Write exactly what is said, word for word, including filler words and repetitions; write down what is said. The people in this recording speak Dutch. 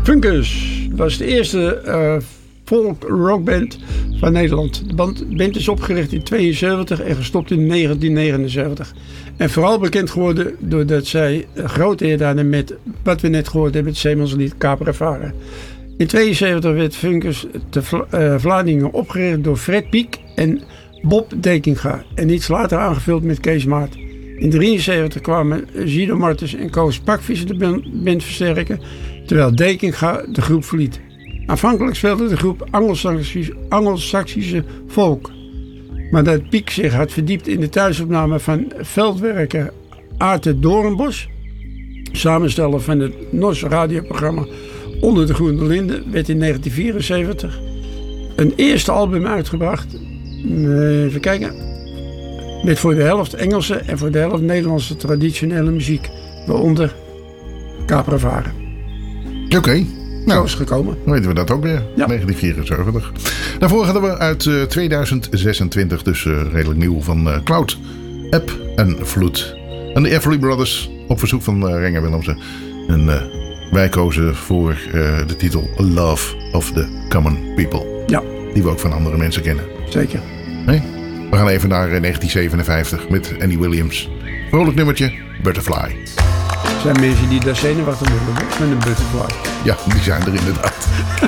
Funkers was de eerste uh, folk rockband van Nederland. De band, band is opgericht in tweeënzeventig en gestopt in negentien negenenzeventig. En vooral bekend geworden doordat zij grote hit hadden met wat we net gehoord hebben, het zeemanslied Capra Vara. In tweeënzeventig werd Funkers te Vla- uh, Vlaardingen opgericht door Fred Piek en Bob Dekinga. En iets later aangevuld met Kees Maat. In drieënzeventig kwamen Guido Martens en Koos Pakvisser de band, band versterken, terwijl Dekinga de groep verliet. Aanvankelijk speelde de groep Angelsaksische, Angelsaksische folk. Maar dat Piek zich had verdiept in de thuisopname van veldwerker Aarte Doornbos, samensteller van het N O S radioprogramma Onder de Groene Linden, werd in negentien vierenzeventig een eerste album uitgebracht. Even kijken. Met voor de helft Engelse en voor de helft Nederlandse traditionele muziek. Waaronder Capra Vara. Oké. Okay. Nou, zo is het gekomen. Dan weten we dat ook weer. Ja. negentien vierenzeventig. Daarvoor hadden we uit uh, tweeduizend zesentwintig, dus uh, redelijk nieuw, van uh, Cloud, Ebb en Vloed. En de Everly Brothers op verzoek van uh, Renger Willemsen. En uh, wij kozen voor uh, de titel Love of the Common People. Ja. Die we ook van andere mensen kennen. Zeker. Nee? We gaan even naar uh, negentien zevenenvijftig met Annie Williams. Vrolijk nummertje, Butterfly. Er zijn mensen die daar zenuwachtig worden met een butterfly. Ja, die zijn er inderdaad.